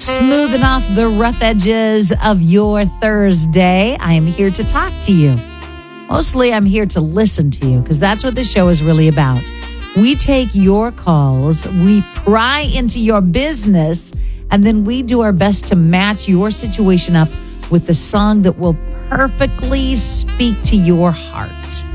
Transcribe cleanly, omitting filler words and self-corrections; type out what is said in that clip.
smoothing off the rough edges of your Thursday. I am here to talk to you. Mostly I'm here to listen to you because that's what this show is really about. We take your calls, we pry into your business, and then we do our best to match your situation up with the song that will perfectly speak to your heart.